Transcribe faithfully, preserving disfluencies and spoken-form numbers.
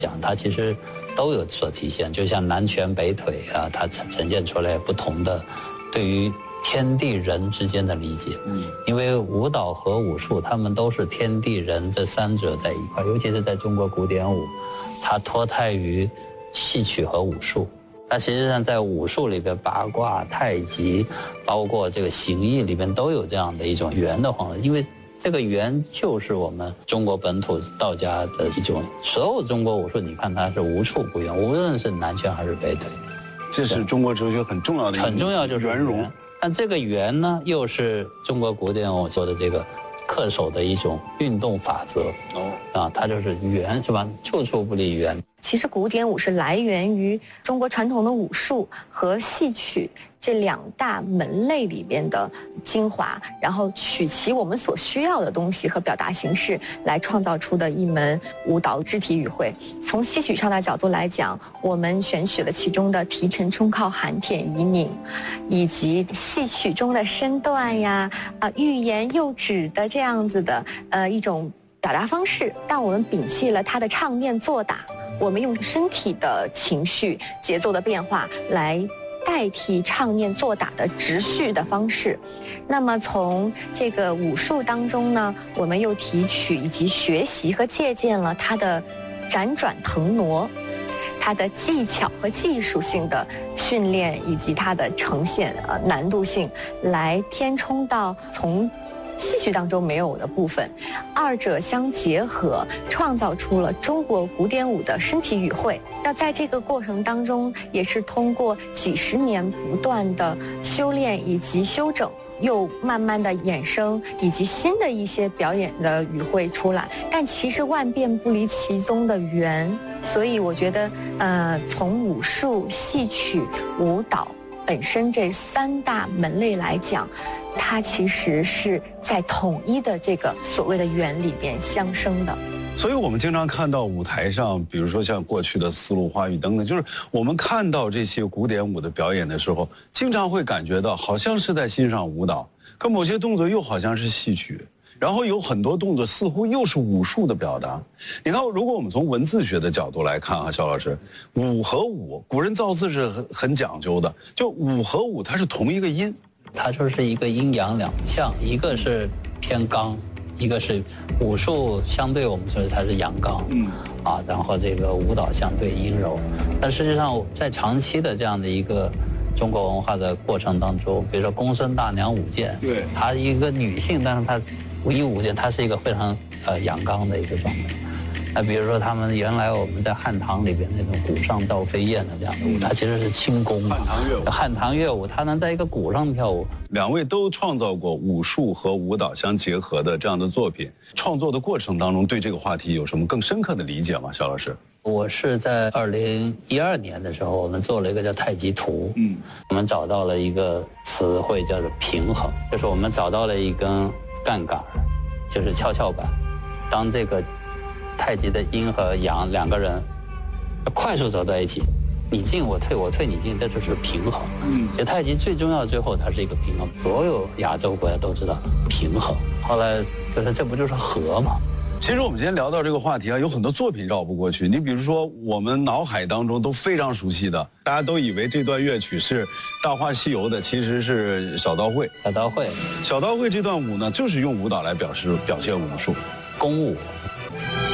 讲，它其实都有所体现。就像南拳北腿啊，它呈呈现出来不同的对于天地人之间的理解。嗯，因为舞蹈和武术，他们都是天地人这三者在一块，尤其是在中国古典舞，它脱胎于戏曲和武术。它实际上在武术里边，八卦、太极，包括这个形意里边都有这样的一种圆的方式，因为这个圆就是我们中国本土道家的一种。所有中国武术，你看它是无处不圆，无论是南拳还是北腿， 这是中国哲学很重要的一个很重要，就是圆融。 但这个圆呢，又是中国古典舞说的这个恪守的一种运动法则。哦，啊，它就是圆，是吧？处处不离圆。 其实古典舞是来源于中国传统的武术和戏曲这两大门类里边的精华，然后取其我们所需要的东西和表达形式来创造出的一门舞蹈肢体语汇。从戏曲上的角度来讲，我们选取了其中的提沉冲靠含舔移拧，以及戏曲中的身段呀、啊、呃、欲言又止的这样子的呃一种表达方式，但我们摒弃了它的唱念做打，我们用身体的情绪节奏的变化来代替唱念做打的直叙的方式。那么从这个武术当中呢，我们又提取以及学习和借鉴了它的辗转腾挪，它的技巧和技术性的训练，以及它的呈现呃难度性，来填充到从戏曲当中没有的部分，二者相结合，创造出了中国古典舞的身体语汇。那在这个过程当中，也是通过几十年不断的修炼以及修整，又慢慢的衍生，以及新的一些表演的语汇出来。但其实万变不离其宗的圆，所以我觉得，呃，从武术、戏曲、舞蹈本身这三大门类来讲，它其实是在统一的这个所谓的圆里边相生的。 所以我们经常看到舞台上，比如说像过去的丝路花语等等，就是我们看到这些古典舞的表演的时候，经常会感觉到好像是在欣赏舞蹈，可某些动作又好像是戏曲，然后有很多动作似乎又是武术的表达。你看，如果我们从文字学的角度来看啊，肖老师，武和武，古人造字是很很讲究的，就武和武它是同一个音， 它就是一个阴阳两象，一个是偏刚，一个是武术相对我们说它是阳刚，嗯，啊，然后这个舞蹈相对阴柔。但实际上在长期的这样的一个中国文化的过程当中，比如说公孙大娘舞剑，对，她一个女性，但是她一舞剑，她是一个非常呃阳刚的一个状态。那比如说他们原来我们在汉唐里边那种鼓上赵飞燕的这样的舞，它其实是轻功嘛。汉唐乐舞，汉唐乐舞，它能在一个鼓上跳舞。 两位都创造过武术和舞蹈相结合的这样的作品，创作的过程当中对这个话题有什么更深刻的理解吗？肖老师， 我是在二零一二年的时候，我们做了一个叫太极图，嗯，我们找到了一个词汇叫做平衡，就是我们找到了一根杠杆，就是跷跷板，当这个太极的阴和阳两个人快速走在一起，你进我退，我退你进，这就是平衡。嗯，其实太极最重要，最后它是一个平衡。所有亚洲国家都知道平衡，后来就是这不就是和吗？ 其实我们今天聊到这个话题啊，有很多作品绕不过去。你比如说，我们脑海当中都非常熟悉的，大家都以为这段乐曲是《大话西游》的，其实是小刀会。 小刀会， 小刀会这段舞呢，就是用舞蹈来表示表现武术。 弓舞